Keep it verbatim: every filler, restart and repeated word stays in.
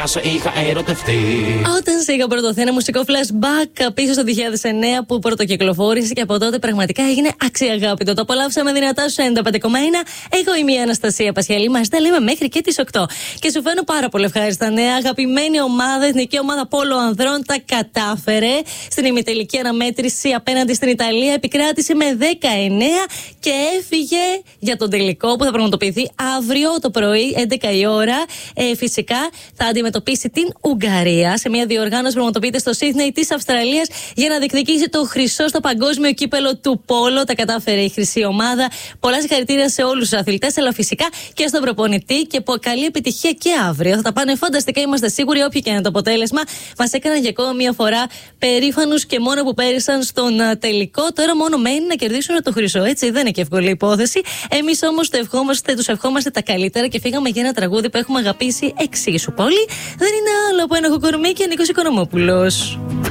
Είχα ερωτευτεί. Όταν σε είχα πρωτοθεί ένα μουσικό flashback πίσω στο δύο χιλιάδες εννέα που πρωτοκυκλοφόρησε και από τότε πραγματικά έγινε αξιαγάπητο. Το απολαύσαμε δυνατά στο ενενήντα πέντε κόμμα ένα. Εγώ είμαι η Αναστασία Πασιαλή. Μας τα λέμε μέχρι και τις οκτώ. Και σου φαίνω πάρα πολύ ευχάριστα νέα. Αγαπημένη ομάδα, εθνική ομάδα πόλο ανδρών, τα κατάφερε στην ημιτελική αναμέτρηση απέναντι στην Ιταλία. Επικράτησε με δεκαεννέα και έφυγε για τον τελικό που θα πραγματοποιηθεί αύριο το πρωί, έντεκα η ώρα. Ε, φυσικά θα αντιμετωπίσει την Ουγγαρία σε μια διοργάνωση που πραγματοποιείται στο Σίδνεϊ της Αυστραλίας για να διεκδικήσει το χρυσό στο παγκόσμιο κύπελο του πόλο. Τα κατάφερε η χρυσή ομάδα. Πολλά συγχαρητήρια σε όλους τους αθλητές, αλλά φυσικά και στον προπονητή και καλή επιτυχία και αύριο. Θα τα πάνε φανταστικά, είμαστε σίγουροι, όποιο και είναι το αποτέλεσμα. Μας έκαναν για ακόμα μια φορά περήφανους και μόνο που πέρυσαν στον τελικό. Τώρα μόνο μένει να κερδίσουν το χρυσό. Έτσι δεν είναι και εύκολη υπόθεση. Εμείς όμως το ευχόμαστε, τους ευχόμαστε τα καλύτερα και φύγαμε για ένα τραγούδι που έχουμε αγαπήσει εξίσου πολύ. Δεν είναι άλλο από ένα Κοκορμί και Νίκος Οικονομόπουλος.